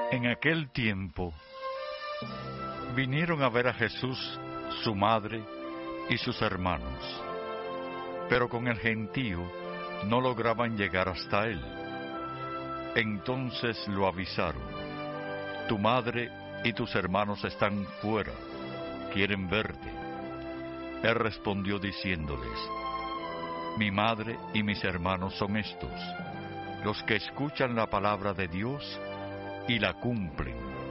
En aquel tiempo vinieron a ver a Jesús su madre y sus hermanos, pero con el gentío no lograban llegar hasta él. Entonces lo avisaron: tu madre y tus hermanos están fuera, quieren verte. Él respondió diciéndoles: mi madre y mis hermanos son estos, los que escuchan la palabra de Dios y la cumplen.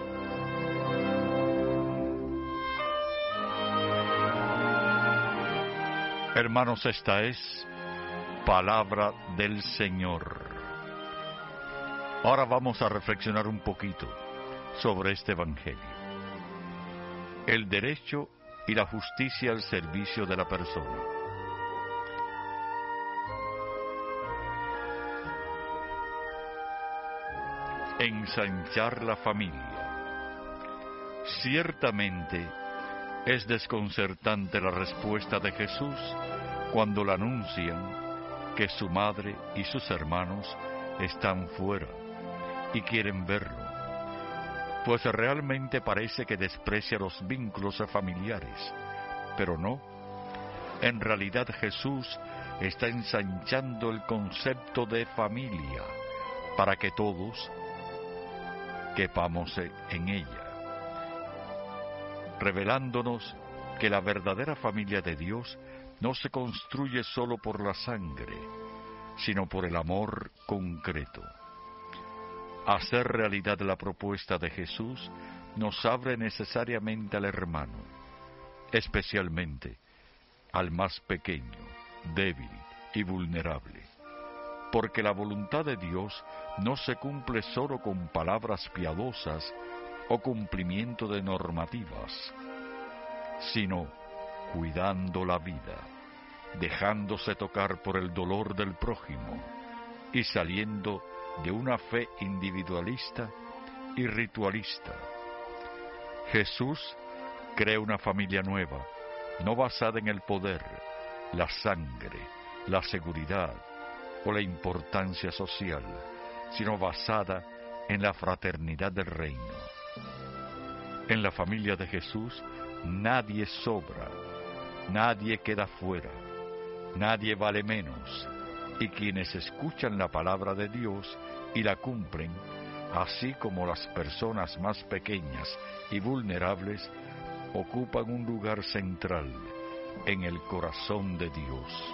Hermanos, esta es palabra del Señor. Ahora vamos a reflexionar un poquito sobre este Evangelio. El derecho y la justicia al servicio de la persona. Ensanchar la familia. Ciertamente es desconcertante la respuesta de Jesús cuando le anuncian que su madre y sus hermanos están fuera y quieren verlo, pues realmente parece que desprecia los vínculos familiares, pero no. En realidad Jesús está ensanchando el concepto de familia para que todos quepamos en ella, revelándonos que la verdadera familia de Dios no se construye solo por la sangre, sino por el amor concreto. Hacer realidad la propuesta de Jesús nos abre necesariamente al hermano, especialmente al más pequeño, débil y vulnerable, porque la voluntad de Dios no se cumple solo con palabras piadosas o cumplimiento de normativas, sino cuidando la vida, dejándose tocar por el dolor del prójimo y saliendo de una fe individualista y ritualista. Jesús crea una familia nueva, no basada en el poder, la sangre, la seguridad o la importancia social, sino basada en la fraternidad del reino. En la familia de Jesús nadie sobra, nadie queda fuera, nadie vale menos, y quienes escuchan la palabra de Dios y la cumplen, así como las personas más pequeñas y vulnerables, ocupan un lugar central en el corazón de Dios.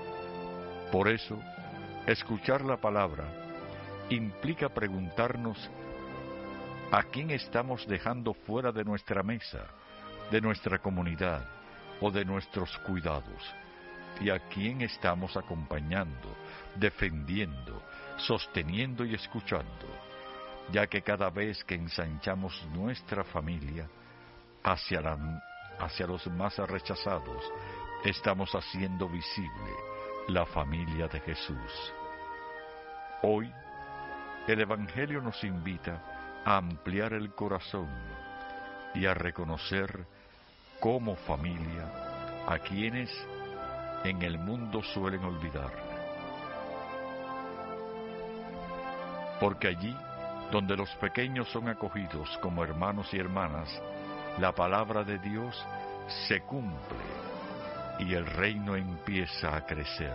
Por eso, escuchar la palabra implica preguntarnos a quién estamos dejando fuera de nuestra mesa, de nuestra comunidad o de nuestros cuidados, y a quién estamos acompañando, defendiendo, sosteniendo y escuchando, ya que cada vez que ensanchamos nuestra familia hacia los más rechazados, estamos haciendo visible la familia de Jesús. Hoy, el Evangelio nos invita a ampliar el corazón y a reconocer como familia a quienes en el mundo suelen olvidar. Porque allí, donde los pequeños son acogidos como hermanos y hermanas, la palabra de Dios se cumple y el reino empieza a crecer.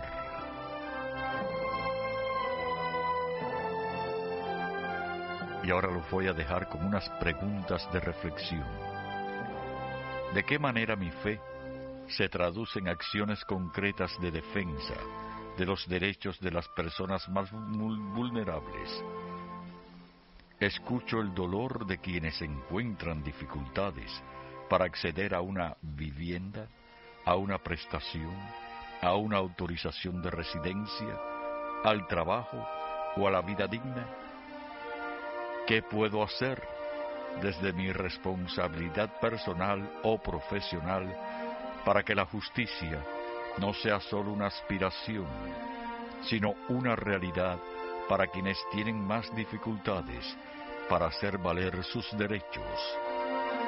Y ahora los voy a dejar con unas preguntas de reflexión. ¿De qué manera mi fe se traduce en acciones concretas de defensa de los derechos de las personas más vulnerables? Escucho el dolor de quienes encuentran dificultades para acceder a una vivienda, a una prestación, a una autorización de residencia, al trabajo o a la vida digna. ¿Qué puedo hacer desde mi responsabilidad personal o profesional para que la justicia no sea solo una aspiración, sino una realidad para quienes tienen más dificultades para hacer valer sus derechos?